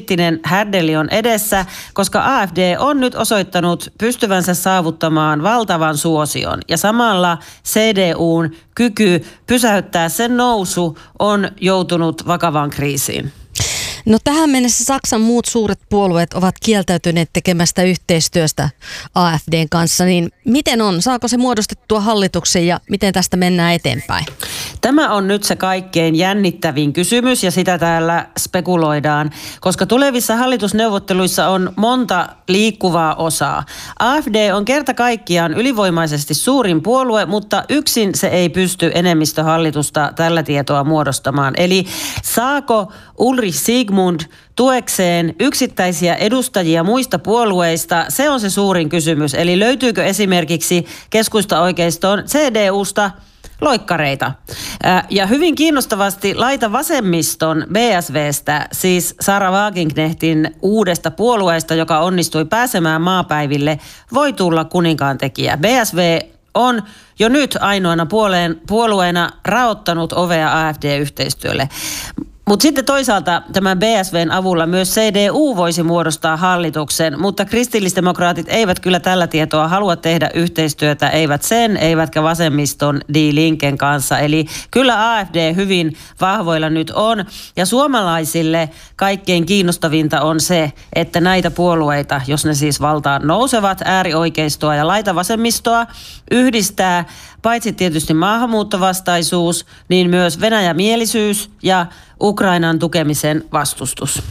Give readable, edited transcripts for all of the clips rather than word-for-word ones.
poliittinen härdelli on edessä, koska AfD on nyt osoittanut pystyvänsä saavuttamaan valtavan suosion. Ja samalla CDUn kyky pysäyttää sen nousu on joutunut vakavaan kriisiin. No tähän mennessä Saksan muut suuret puolueet ovat kieltäytyneet tekemästä yhteistyöstä AfDn kanssa, niin miten on? Saako se muodostettua hallituksen ja miten tästä mennään eteenpäin? Tämä on nyt se kaikkein jännittävin kysymys ja sitä täällä spekuloidaan, koska tulevissa hallitusneuvotteluissa on monta liikkuvaa osaa. AfD on kerta kaikkiaan ylivoimaisesti suurin puolue, mutta yksin se ei pysty enemmistöhallitusta tällä tietoa muodostamaan. Eli saako Ulrich Zygmunt tuekseen yksittäisiä edustajia muista puolueista, se on se suurin kysymys. Eli löytyykö esimerkiksi keskusta-oikeiston CDUsta loikkareita. Ja hyvin kiinnostavasti laita vasemmiston BSVstä, siis Sarah Wagenknechtin uudesta puolueesta, joka onnistui pääsemään maapäiville, voi tulla kuninkaantekijä. BSV on jo nyt ainoana puolueena raottanut ovea AfD-yhteistyölle. Mutta sitten toisaalta tämän BSVn avulla myös CDU voisi muodostaa hallituksen, mutta kristillisdemokraatit eivät kyllä tällä tietoa halua tehdä yhteistyötä, eivät sen, eivätkä vasemmiston Die Linken kanssa. Eli kyllä AfD hyvin vahvoilla nyt on. Ja suomalaisille kaikkein kiinnostavinta on se, että näitä puolueita, jos ne siis valtaan nousevat, äärioikeistoa ja laitavasemmistoa, yhdistää paitsi tietysti maahanmuuttovastaisuus, niin myös venäjämielisyys ja Ukrainan tukemisen vastustus.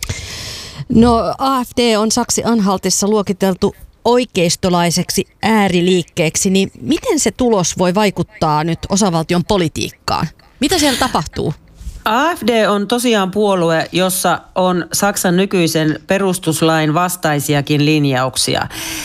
No AfD on Saksi-Anhaltissa luokiteltu oikeistolaiseksi ääriliikkeeksi, niin miten se tulos voi vaikuttaa nyt osavaltion politiikkaan? Mitä siellä tapahtuu? AfD on tosiaan puolue, jossa on Saksan nykyisen perustuslain vastaisiakin linjauksia.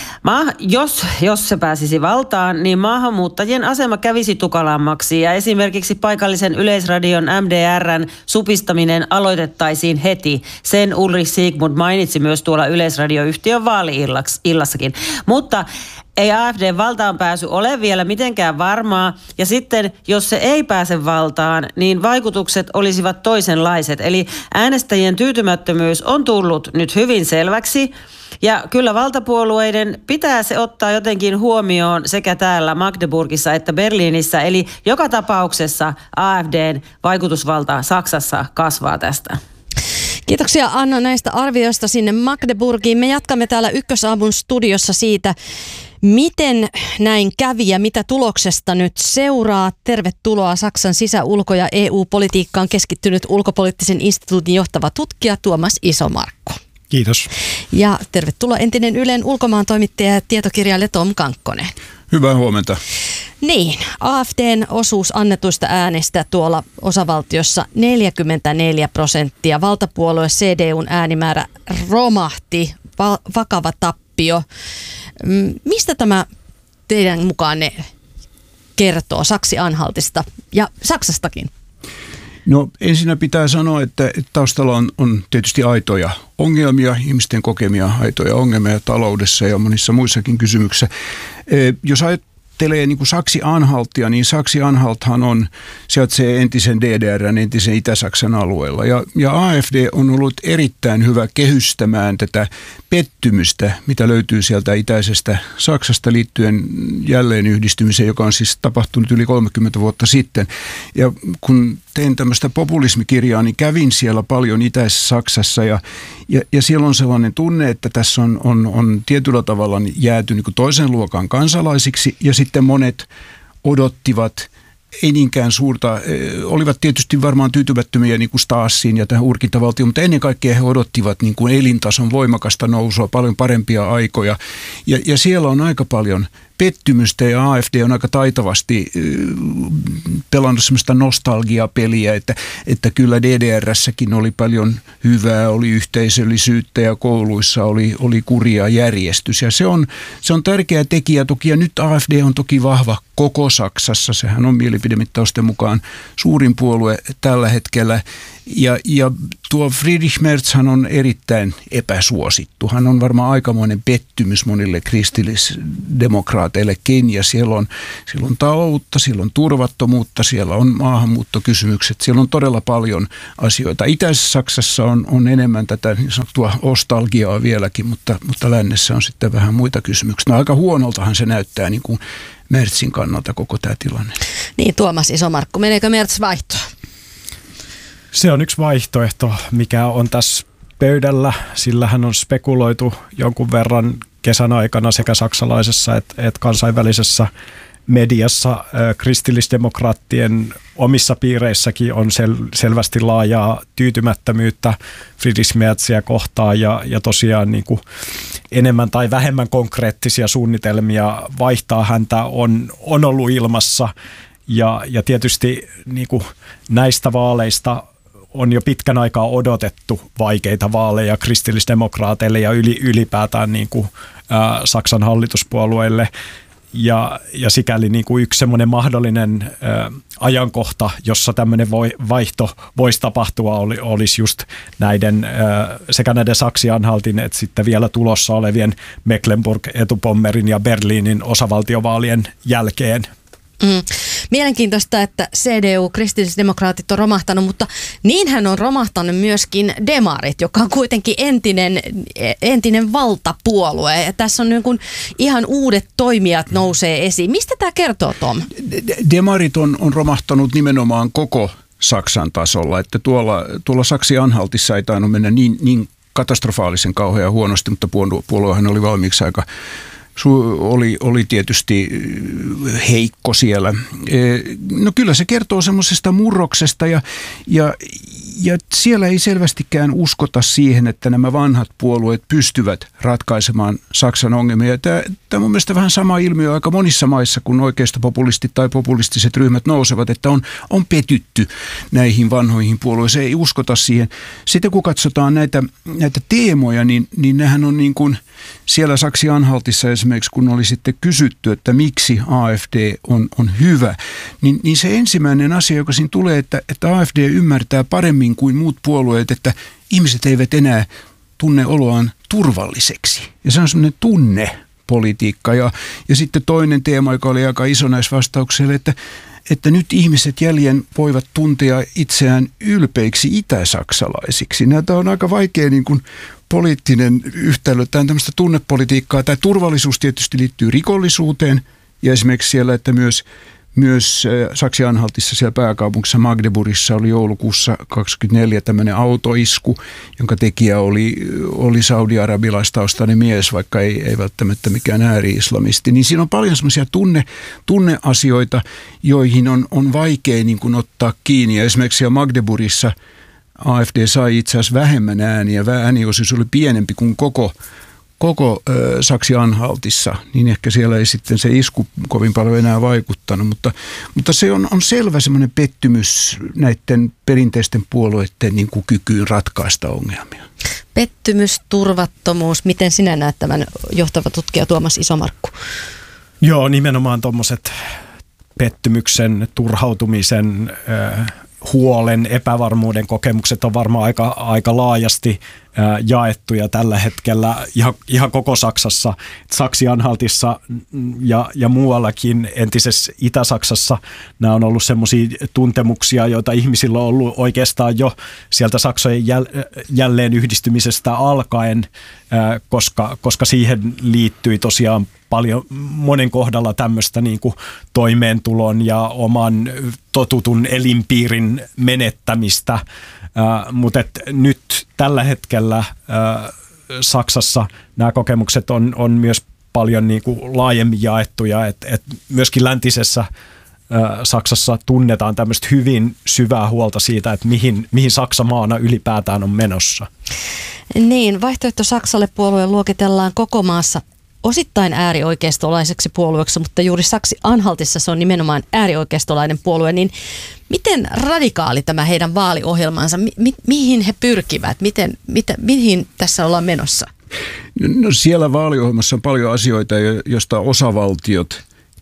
Jos se pääsisi valtaan, niin maahanmuuttajien asema kävisi tukalammaksi ja esimerkiksi paikallisen yleisradion MDR:n supistaminen aloitettaisiin heti. Sen Ulrich Zygmunt mainitsi myös tuolla yleisradioyhtiön vaali-illassakin. Mutta ei AfD:n valtaan pääsy ole vielä mitenkään varmaa, ja sitten jos se ei pääse valtaan, niin vaikutukset olisivat toisenlaiset. Eli äänestäjien tyytymättömyys on tullut nyt hyvin selväksi, ja kyllä valtapuolueiden pitää se ottaa jotenkin huomioon sekä täällä Magdeburgissa että Berliinissä, eli joka tapauksessa AfD:n vaikutusvalta Saksassa kasvaa tästä. Kiitoksia Anna näistä arvioista sinne Magdeburgiin. Me jatkamme täällä Ykkösaamun studiossa siitä, miten näin kävi ja mitä tuloksesta nyt seuraa. Tervetuloa Saksan sisä-, ulko- ja EU-politiikkaan keskittynyt ulkopoliittisen instituutin johtava tutkija Tuomas Isomarkku. Kiitos. Ja tervetuloa entinen Ylen ulkomaantoimittaja ja tietokirjailija Tom Kankkonen. Hyvää huomenta. Niin, AfDn osuus annetuista äänistä tuolla osavaltiossa 44%. Valtapuolue CDUn äänimäärä romahti, vakava tappio. Mistä tämä teidän mukaanne kertoo Saksi-Anhaltista ja Saksastakin? No ensinnä pitää sanoa, että taustalla on tietysti aitoja ongelmia, ihmisten kokemia aitoja ongelmia taloudessa ja monissa muissakin kysymyksissä. Jos ajattelee niin kuin Saksi-Anhaltia, niin Saksi-Anhalthan sijaitsee entisen DDR:n, entisen Itä-Saksan alueella. Ja AfD on ollut erittäin hyvä kehystämään tätä pettymystä, mitä löytyy sieltä itäisestä Saksasta liittyen jälleen yhdistymiseen, joka on siis tapahtunut yli 30 vuotta sitten. Ja kun tein tämmöistä populismikirjaa, niin kävin siellä paljon itäisessä Saksassa ja siellä on sellainen tunne, että tässä on tietyllä tavalla jääty niin kuin toisen luokan kansalaisiksi ja sitten monet odottivat ei niinkään suurta, olivat tietysti varmaan tyytymättömiä niin kuin Stasiin ja tähän urkintavaltioon, mutta ennen kaikkea he odottivat niin kuin elintason voimakasta nousua, paljon parempia aikoja ja siellä on aika paljon pettymystä ja AfD on aika taitavasti pelannut sellaista nostalgiapeliä, että kyllä DDR:ssäkin oli paljon hyvää, oli yhteisöllisyyttä ja kouluissa oli kuria järjestys. Ja se on tärkeä tekijä toki, ja nyt AfD on toki vahva koko Saksassa. Sehän on mielipidemittausten mukaan suurin puolue tällä hetkellä. Ja tuo Friedrich Merzhan on erittäin epäsuosittu. Hän on varmaan aikamoinen pettymys monille kristillisdemokraateille Kenia. Siellä on taloutta, siellä on turvattomuutta, siellä on maahanmuuttokysymykset, siellä on todella paljon asioita. Itäisessä Saksassa on enemmän tätä niin sanottua ostalgiaa vieläkin, mutta lännessä on sitten vähän muita kysymyksiä. No, aika huonoltahan se näyttää niin kuin Merzin kannalta koko tämä tilanne. Niin, Tuomas Isomarkku, meneekö Merz vaihtoon? Se on yksi vaihtoehto, mikä on tässä pöydällä. Sillähän on spekuloitu jonkun verran kesän aikana sekä saksalaisessa että kansainvälisessä mediassa. Kristillisdemokraattien omissa piireissäkin on selvästi laajaa tyytymättömyyttä Friedrich Merzia kohtaan ja tosiaan niin kuin enemmän tai vähemmän konkreettisia suunnitelmia vaihtaa häntä on ollut ilmassa. Ja tietysti niin kuin näistä vaaleista on jo pitkän aikaa odotettu vaikeita vaaleja kristillisdemokraateille ja ylipäätään niin kuin, Saksan hallituspuolueille. Ja sikäli niin kuin yksi semmoinen mahdollinen ajankohta, jossa tämmöinen vaihto voisi tapahtua, olisi just näiden sekä näiden Saksi-Anhaltin että sitten vielä tulossa olevien Mecklenburg, Etupommerin ja Berliinin osavaltiovaalien jälkeen. Mielenkiintoista, että CDU, kristillisdemokraatit on romahtanut, mutta niinhän on romahtanut myöskin demarit, joka on kuitenkin entinen valtapuolue. Ja tässä on niin kuin ihan uudet toimijat nousee esiin. Mistä tämä kertoo, Tom? Demarit on romahtanut nimenomaan koko Saksan tasolla, että tuolla Saksi-Anhaltissa ei tainnut mennä niin katastrofaalisen kauhean huonosti, mutta puoluehan oli valmiiksi aika oli tietysti heikko siellä. No kyllä se kertoo semmoisesta murroksesta ja siellä ei selvästikään uskota siihen, että nämä vanhat puolueet pystyvät ratkaisemaan Saksan ongelmia. Tämä on mun mielestä vähän sama ilmiö aika monissa maissa, kun oikeistopopulistit tai populistiset ryhmät nousevat, että on petytty näihin vanhoihin puolueisiin. Ei uskota siihen. Sitten kun katsotaan näitä teemoja, niin nehän on niin kuin siellä Saksi-Anhaltissa esimerkiksi, kun oli sitten kysytty, että miksi AfD on hyvä, niin se ensimmäinen asia, joka siinä tulee, että AfD ymmärtää paremmin kuin muut puolueet, että ihmiset eivät enää tunne oloaan turvalliseksi. Ja se on semmoinen tunnepolitiikka. Ja sitten toinen teema, joka oli aika iso näissä vastauksilla, että nyt ihmiset jäljen voivat tuntea itseään ylpeiksi itäsaksalaisiksi. Tämä on aika vaikea niin kuin poliittinen yhtälö. Tämä on tämmöistä tunnepolitiikkaa. Tämä turvallisuus tietysti liittyy rikollisuuteen ja esimerkiksi siellä, että myös Saksi-Anhaltissa siellä pääkaupungissa Magdeburgissa oli joulukuussa 2024 tämmöinen autoisku, jonka tekijä oli saudi-arabilaistaustainen mies, vaikka ei välttämättä mikään ääri-islamisti. Niin siinä on paljon semmoisia tunneasioita, joihin on vaikea niin kuin ottaa kiinni. Ja esimerkiksi siellä Magdeburgissa AfD sai itse asiassa vähemmän ääniä. Ääniosuus oli pienempi kuin koko Saksi-Anhaltissa, niin ehkä siellä ei sitten se isku kovin paljon enää vaikuttanut, mutta se on selvä semmoinen pettymys näiden perinteisten puolueiden niin kuin kykyyn ratkaista ongelmia. Pettymys, turvattomuus, miten sinä näet tämän johtava tutkija Tuomas Isomarkku? Joo, nimenomaan tuommoiset pettymyksen, turhautumisen, huolen, epävarmuuden kokemukset on varmaan aika laajasti jaettuja tällä hetkellä ihan koko Saksassa. Saksi-Anhaltissa ja muuallakin entisessä Itä-Saksassa nämä on ollut semmoisia tuntemuksia, joita ihmisillä on ollut oikeastaan jo sieltä Saksojen jälleen yhdistymisestä alkaen, koska siihen liittyi tosiaan paljon monen kohdalla tämmöistä niin kuin toimeentulon ja oman totutun elinpiirin menettämistä, mutta nyt tällä hetkellä Saksassa nämä kokemukset on myös paljon niin kuin laajemmin jaettuja, että myöskin läntisessä Saksassa tunnetaan tämmöistä hyvin syvää huolta siitä, että mihin Saksa maana ylipäätään on menossa. Niin, vaihtoehto Saksalle -puolue luokitellaan koko maassa osittain äärioikeistolaiseksi puolueeksi, mutta juuri Saksi-Anhaltissa se on nimenomaan äärioikeistolainen puolue, niin miten radikaali tämä heidän vaaliohjelmansa, mihin he pyrkivät, mihin tässä ollaan menossa? No siellä vaaliohjelmassa on paljon asioita, joista osavaltiot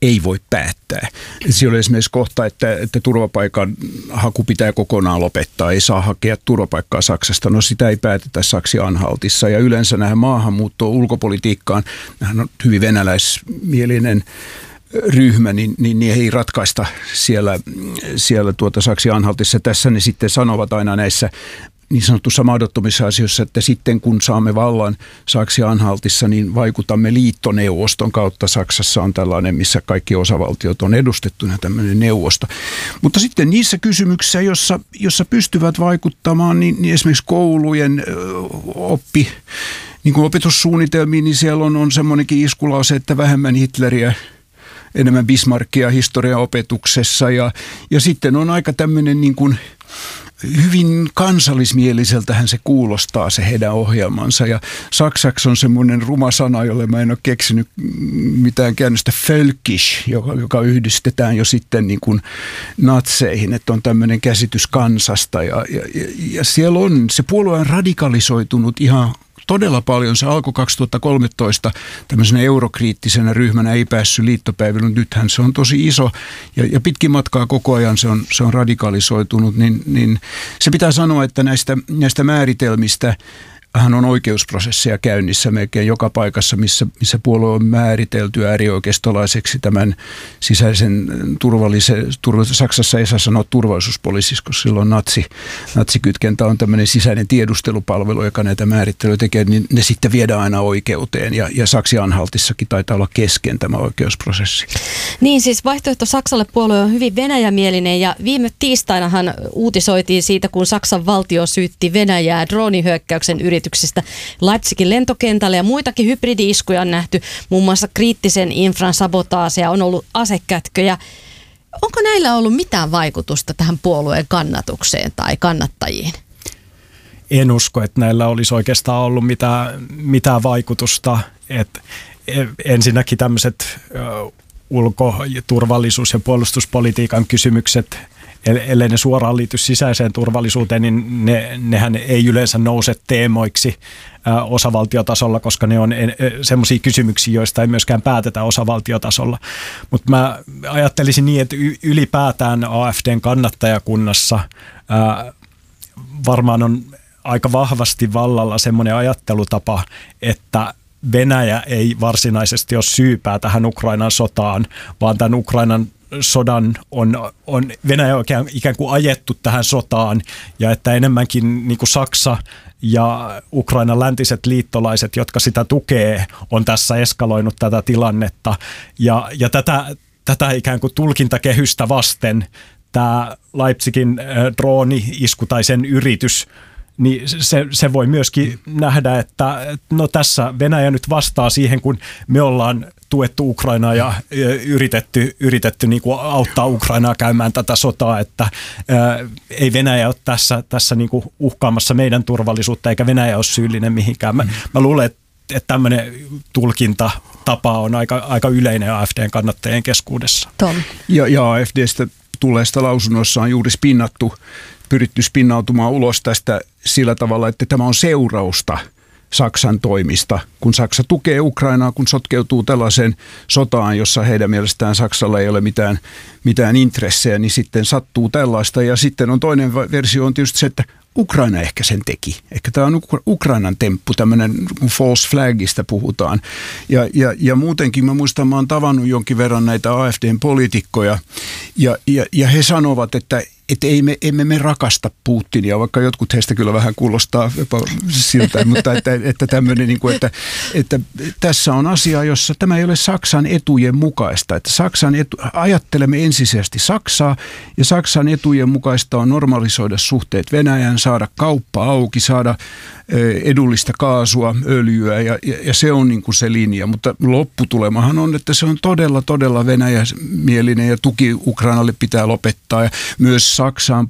ei voi päättää. Siellä on esimerkiksi kohta, että turvapaikan haku pitää kokonaan lopettaa, ei saa hakea turvapaikkaa Saksasta. No sitä ei päätetä Saksi-Anhaltissa ja yleensä nähdään maahanmuuttoon ulkopolitiikkaan, nämähän on hyvin venäläismielinen ryhmä, niin ei ratkaista siellä Saksi-Anhaltissa. Tässä ne sitten sanovat aina näissä niin sanotussa mahdottomissa asioissa, että sitten kun saamme vallan Saksi-Anhaltissa, niin vaikutamme liittoneuvoston kautta. Saksassa on tällainen, missä kaikki osavaltiot on edustettuna, tämmöinen neuvosto. Mutta sitten niissä kysymyksissä, jossa pystyvät vaikuttamaan, niin esimerkiksi koulujen niin kuin opetussuunnitelmiin, niin siellä on semmoinenkin iskulause, että vähemmän Hitleriä, enemmän Bismarckia historiaopetuksessa ja sitten on aika tämmöinen niin kuin hyvin kansallismieliseltähän se kuulostaa se heidän ohjelmansa ja saksaksi on semmoinen ruma sana, jolle mä en ole keksinyt mitään käännöstä, völkisch, joka yhdistetään jo sitten niin kuin natseihin, että on tämmöinen käsitys kansasta ja siellä on, se puolue on radikalisoitunut ihan todella paljon. Se alkoi 2013 tämmöisenä eurokriittisenä ryhmänä, ei päässyt liittopäiville, mutta nythän se on tosi iso ja pitkin matkaa koko ajan se on radikalisoitunut, niin se pitää sanoa, että näistä määritelmistä hän on oikeusprosesseja käynnissä melkein joka paikassa, missä puolue on määritelty äärioikeistolaiseksi tämän sisäisen Saksassa ei saa sanoa turvallisuuspoliisiksi, koska silloin natsikytkentä on tämmöinen sisäinen tiedustelupalvelu, joka näitä määrittelyjä tekee, niin ne sitten viedään aina oikeuteen ja Saksi-Anhaltissakin taitaa olla kesken tämä oikeusprosessi. Niin siis vaihtoehto Saksalle -puolue on hyvin venäjämielinen ja viime tiistainahan uutisoitiin siitä, kun Saksan valtio syytti Venäjää droonihyökkäyksen yrityksistä Leipzigin lentokentällä ja muitakin hybridi-iskuja on nähty, muun muassa kriittisen infran sabotaaseja, on ollut asekätköjä. Onko näillä ollut mitään vaikutusta tähän puolueen kannatukseen tai kannattajiin? En usko, että näillä olisi oikeastaan ollut mitään vaikutusta. Ensinnäkin tämmöiset ulko-, turvallisuus- ja puolustuspolitiikan kysymykset, ellei ne suoraan liity sisäiseen turvallisuuteen, niin nehän ei yleensä nouse teemoiksi osavaltiotasolla, koska ne on semmoisia kysymyksiä, joista ei myöskään päätetä osavaltiotasolla. Mutta mä ajattelisin niin, että ylipäätään AfDn kannattajakunnassa varmaan on aika vahvasti vallalla semmoinen ajattelutapa, että Venäjä ei varsinaisesti ole syypää tähän Ukrainan sotaan, vaan tämän Ukrainan sodan on Venäjä oikein ikään kuin ajettu tähän sotaan ja että enemmänkin niin kuin Saksa ja Ukrainan läntiset liittolaiset, jotka sitä tukee, on tässä eskaloinut tätä tilannetta ja tätä ikään kuin tulkintakehystä vasten tämä Leipzigin drooni-isku tai sen yritys, niin se voi myöskin nähdä, että no tässä Venäjä nyt vastaa siihen, kun me ollaan tuettu Ukrainaa ja yritetty niin kuin auttaa Ukrainaa käymään tätä sotaa, että ei Venäjä ole tässä niin kuin uhkaamassa meidän turvallisuutta, eikä Venäjä ole syyllinen mihinkään. Mä luulen, että tämmöinen tulkintatapa on aika yleinen AfDn kannattajien keskuudessa. Tom. Ja AfDstä tulleesta lausunnossa on juuri pyritty spinnautumaan ulos tästä sillä tavalla, että tämä on seurausta Saksan toimista. Kun Saksa tukee Ukrainaa, kun sotkeutuu tällaiseen sotaan, jossa heidän mielestään Saksalla ei ole mitään intressejä, niin sitten sattuu tällaista. Ja sitten on toinen versio on tietysti se, että Ukraina ehkä sen teki. Ehkä tämä on Ukrainan temppu, tämmöinen false flagista puhutaan. Ja muutenkin mä muistan, mä oon tavannut jonkin verran näitä AfDn poliitikkoja ja he sanovat, että emme me rakasta Putinia, vaikka jotkut heistä kyllä vähän kuulostaa jopa siltä, mutta että tämmöinen, niin kuin, että tässä on asia, jossa tämä ei ole Saksan etujen mukaista. Että ajattelemme ensisijaisesti Saksaa ja Saksan etujen mukaista on normalisoida suhteet Venäjään, saada kauppa auki, saada edullista kaasua, öljyä ja se on niin kuin se linja, mutta lopputulemahan on, että se on todella venäjämielinen ja tuki Ukrainalle pitää lopettaa ja myös Saksaan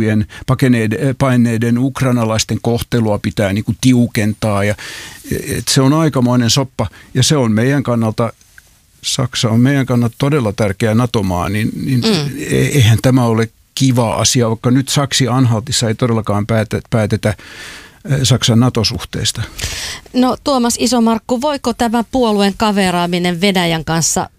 paineiden ukrainalaisten kohtelua pitää niin kuin tiukentaa ja se on aikamoinen soppa ja se on meidän kannalta, Saksa on meidän kannalta todella tärkeä NATO-maa, niin eihän tämä ole kiva asia, vaikka nyt Saksi-Anhaltissa ei todellakaan päätetä Saksan NATO-suhteista. No Tuomas Isomarkku, voiko tämä puolueen kaveraaminen Venäjän kanssa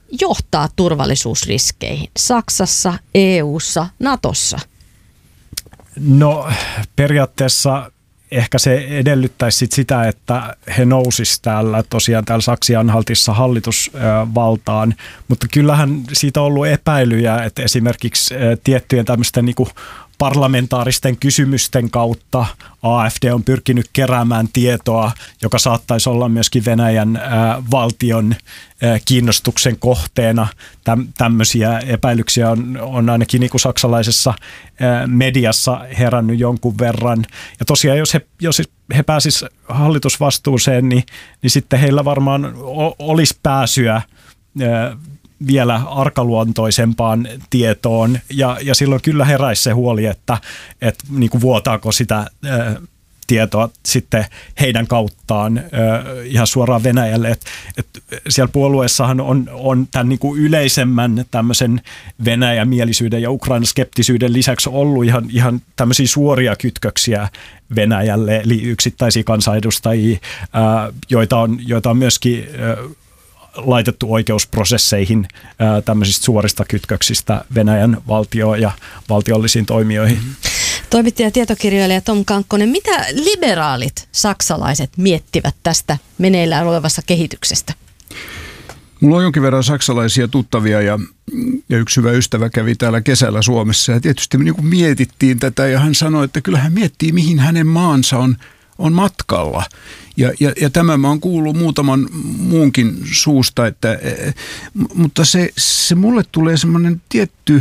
johtaa turvallisuusriskeihin Saksassa, EU:ssa, Natossa? No periaatteessa ehkä se edellyttäisi sitä, että he nousisivat tosiaan täällä Saksi-Anhaltissa hallitusvaltaan, mutta kyllähän siitä on ollut epäilyjä, että esimerkiksi tiettyjen tämmöisten niin kuin parlamentaaristen kysymysten kautta AfD on pyrkinyt keräämään tietoa, joka saattaisi olla myöskin Venäjän valtion kiinnostuksen kohteena. Tämmöisiä epäilyksiä on ainakin niin kuin saksalaisessa mediassa herännyt jonkun verran. Ja tosiaan, jos he pääsisivät hallitusvastuuseen, niin sitten heillä varmaan olisi pääsyä vielä arkaluontoisempaan tietoon ja silloin kyllä heräisi se huoli, että niin kuin vuotaako sitä tietoa sitten heidän kauttaan ihan suoraan Venäjälle. Et siellä puolueessahan on tämän niin kuin yleisemmän tämmöisen Venäjämielisyyden ja Ukraina-skeptisyyden lisäksi ollut ihan tämmöisiä suoria kytköksiä Venäjälle, eli yksittäisiä kansanedustajia, joita on myöskin laitettu oikeusprosesseihin tämmöisistä suorista kytköksistä Venäjän valtioon ja valtiollisiin toimijoihin. Toimittaja ja tietokirjailija Tom Kankkonen, mitä liberaalit saksalaiset miettivät tästä meneillään olevassa kehityksestä? Mulla on jonkin verran saksalaisia tuttavia ja yksi hyvä ystävä kävi täällä kesällä Suomessa ja tietysti me niin kuin mietittiin tätä ja hän sanoi, että kyllä hän miettii mihin hänen maansa on matkalla. Ja tämä mä oon kuullut muutaman muunkin suusta, mutta se mulle tulee semmoinen tietty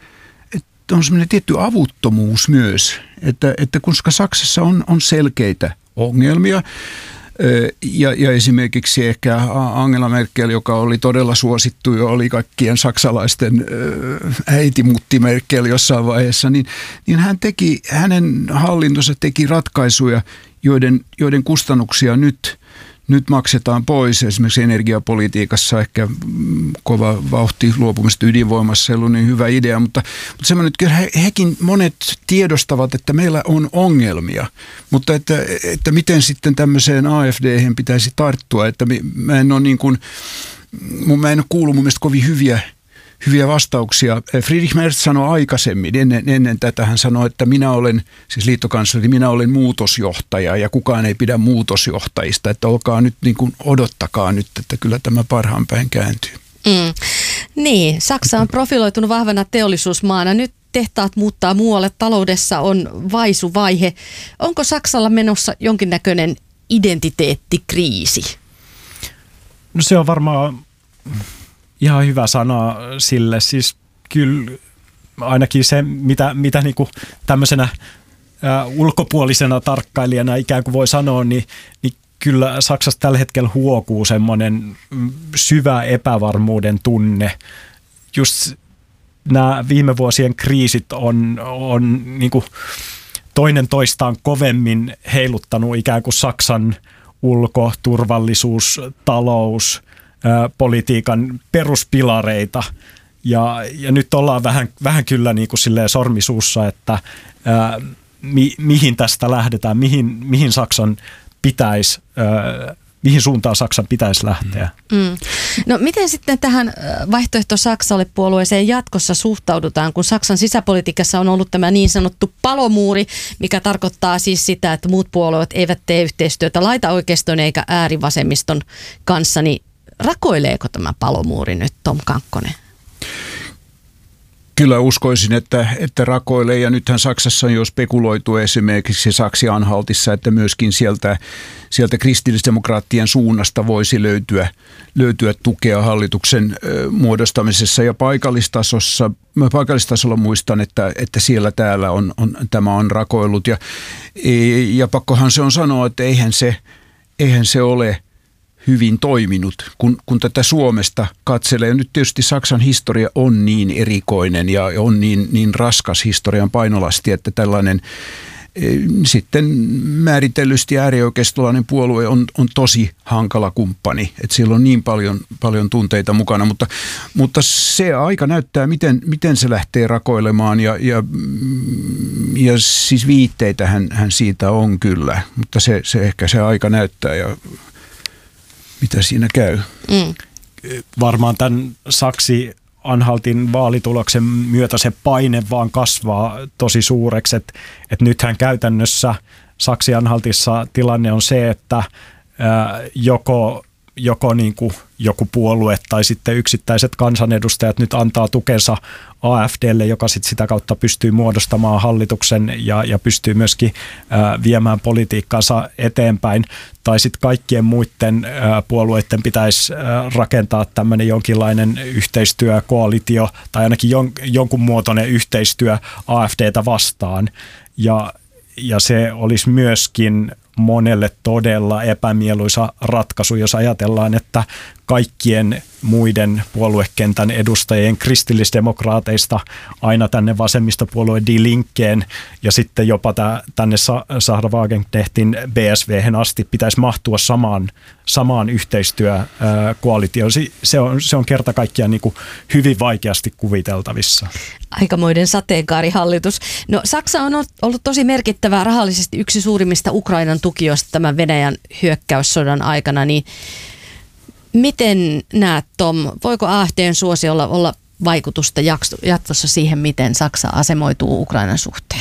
avuttomuus myös, että koska Saksassa on selkeitä ongelmia ja esimerkiksi ehkä Angela Merkel, joka oli todella suosittu ja oli kaikkien saksalaisten äitimutti Merkel jossain vaiheessa, niin hänen hallintonsa teki ratkaisuja, joiden kustannuksia nyt maksetaan pois. Esimerkiksi energiapolitiikassa ehkä kova vauhti luopumista ydinvoimassa ei ollut niin hyvä idea, mutta semmoinen, että kyllä hekin monet tiedostavat, että meillä on ongelmia, mutta että miten sitten tämmöiseen AfD:hen pitäisi tarttua, että mä en ole kuullut mun mielestä kovin hyviä vastauksia. Friedrich Merz sanoi aikaisemmin, ennen tätä hän sanoi, että minä olen muutosjohtaja ja kukaan ei pidä muutosjohtajista, että olkaa nyt odottakaa nyt, että kyllä tämä parhaan päin kääntyy. Niin, Saksa on profiloitunut vahvana teollisuusmaana. Nyt tehtaat muuttaa muualle, taloudessa on vaisuvaihe. Onko Saksalla menossa jonkinnäköinen identiteettikriisi? No se on varmaan ihan hyvä sana sille. Siis kyllä ainakin se, mitä niin kuin tämmöisenä ulkopuolisena tarkkailijana ikään kuin voi sanoa, niin kyllä Saksassa tällä hetkellä huokuu semmoinen syvä epävarmuuden tunne. Just nämä viime vuosien kriisit on niin kuin toinen toistaan kovemmin heiluttanut ikään kuin Saksan ulko-, turvallisuus-, talous- politiikan peruspilareita ja nyt ollaan vähän kyllä niin kuin silleen sormisuussa, että mihin tästä lähdetään, mihin Saksan pitäisi, mihin suuntaan Saksan pitäisi lähteä. No miten sitten tähän vaihtoehto Saksalle -puolueeseen jatkossa suhtaudutaan, kun Saksan sisäpolitiikassa on ollut tämä niin sanottu palomuuri, mikä tarkoittaa siis sitä, että muut puolueet eivät tee yhteistyötä laitaoikeiston eikä äärivasemmiston kanssa, niin rakoileeko tämä palomuuri nyt, Tom Kankkonen? Kyllä uskoisin, että rakoilee ja nythän Saksassa on jo spekuloitu esimerkiksi Saksi-Anhaltissa, että myöskin sieltä kristillisdemokraattien suunnasta voisi löytyä tukea hallituksen muodostamisessa ja paikallistasolla muistan, että siellä täällä tämä on rakoillut ja pakkohan se on sanoa, että eihän se ole hyvin toiminut, kun tätä Suomesta katselee. Ja nyt tietysti Saksan historia on niin erikoinen ja on niin raskas historian painolasti, että tällainen sitten määritellysti äärioikeistolainen puolue on tosi hankala kumppani. Että siellä on niin paljon tunteita mukana, mutta se aika näyttää, miten se lähtee rakoilemaan ja siis viitteitä hän siitä on kyllä, mutta se ehkä se aika näyttää ja mitä siinä käy. varmaan tämän Saksi-Anhaltin vaalituloksen myötä se paine vaan kasvaa tosi suureksi, että nythän käytännössä Saksi-Anhaltissa tilanne on se, että joko niin kuin joku puolue tai sitten yksittäiset kansanedustajat nyt antaa tukensa AfDlle, joka sitten sitä kautta pystyy muodostamaan hallituksen ja pystyy myöskin viemään politiikkaansa eteenpäin. Tai sitten kaikkien muiden puolueiden pitäisi rakentaa tämmöinen jonkinlainen yhteistyökoalitio tai ainakin jonkun muotoinen yhteistyö AfDtä vastaan. Ja se olisi myöskin monelle todella epämieluisa ratkaisu, jos ajatellaan, että kaikkien muiden puoluekentän edustajien kristillisdemokraateista aina tänne vasemmistopuolue Die Linkkeen ja sitten jopa tänne Sahra Wagenknechtin BSV:hen asti pitäisi mahtua samaan yhteistyökoalitioon. Se on kerta kaikkiaan niin kuin hyvin vaikeasti kuviteltavissa. Aikamoinen sateenkaarihallitus. No, Saksa on ollut tosi merkittävä rahallisesti yksi suurimmista Ukrainan tukijoista tämän Venäjän hyökkäyssodan aikana, niin miten näet, Tom, voiko AfD:n suosiolla olla vaikutusta jatkossa siihen, miten Saksa asemoituu Ukrainan suhteen?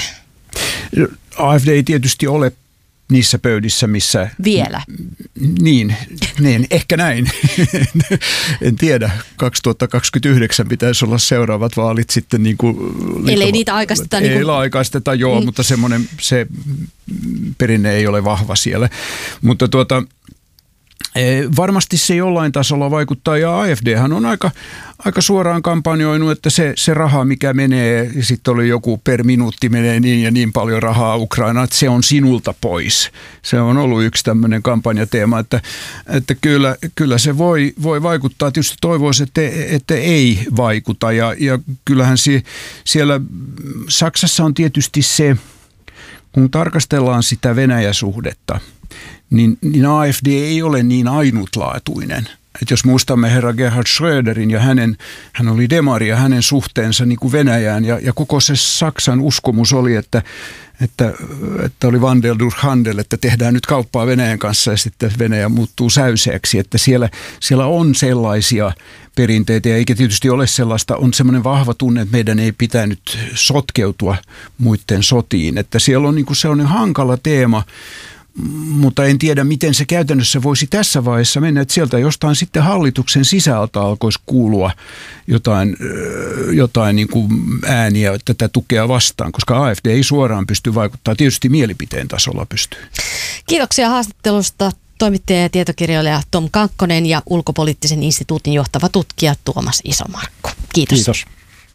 AfD ei tietysti ole niissä pöydissä, missä... Vielä? Niin ehkä näin. En tiedä. 2029 pitäisi olla seuraavat vaalit sitten niin kuin... Ellei niitä aikaisteta. Ei aikaisteta, joo, mutta se perinne ei ole vahva siellä. Mutta varmasti se jollain tasolla vaikuttaa, ja AfDhan on aika suoraan kampanjoinut, että se raha, mikä menee, ja sitten oli joku per minuutti menee niin ja niin paljon rahaa Ukrainaan, että se on sinulta pois. Se on ollut yksi tämmöinen kampanjateema, että kyllä se voi vaikuttaa. Tietysti toivoisi, että ei vaikuta, ja kyllähän siellä Saksassa on tietysti se, kun tarkastellaan sitä Venäjä-suhdetta, niin AfD ei ole niin ainutlaatuinen. Että jos muistamme herra Gerhard Schröderin ja hän oli demari ja hänen suhteensa niin kuin Venäjään ja koko se Saksan uskomus oli, että oli Wandel durch Handel, että tehdään nyt kauppaa Venäjän kanssa ja sitten Venäjä muuttuu säyseeksi. Että siellä on sellaisia perinteitä ja eikä tietysti ole sellaista, on semmoinen vahva tunne, että meidän ei pitänyt sotkeutua muiden sotiin. Että siellä on niin kuin sellainen hankala teema. Mutta en tiedä, miten se käytännössä voisi tässä vaiheessa mennä, että sieltä jostain sitten hallituksen sisältä alkoisi kuulua jotain niin kuin ääniä tätä tukea vastaan, koska AfD ei suoraan pysty vaikuttamaan, tietysti mielipiteen tasolla pystyy. Kiitoksia haastattelusta toimittaja ja tietokirjailija Tom Kankkonen ja Ulkopoliittisen instituutin johtava tutkija Tuomas Isomarkku. Kiitos. Kiitos.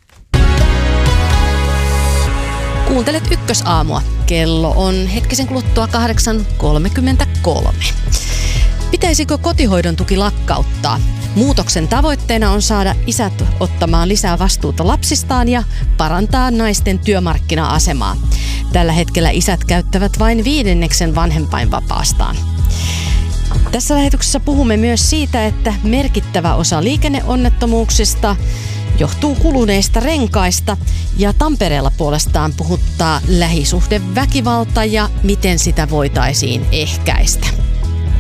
Kuuntelet Ykkösaamua. Kello on hetkisen kuluttua 8.33. Pitäisikö kotihoidon tuki lakkauttaa? Muutoksen tavoitteena on saada isät ottamaan lisää vastuuta lapsistaan ja parantaa naisten työmarkkina-asemaa. Tällä hetkellä isät käyttävät vain 5% vanhempainvapaastaan. Tässä lähetyksessä puhumme myös siitä, että merkittävä osa liikenneonnettomuuksista johtuu kuluneista renkaista ja Tampereella puolestaan puhuttaa lähisuhdeväkivalta ja miten sitä voitaisiin ehkäistä.